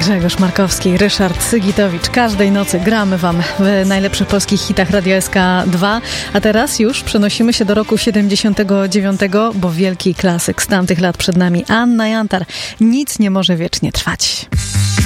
Grzegorz Markowski, Ryszard Sygitowicz. Każdej nocy gramy Wam w najlepszych polskich hitach Radio SK2. A teraz już przenosimy się do roku 79, bo wielki klasyk z tamtych lat przed nami. Anna Jantar. Nic nie może wiecznie trwać.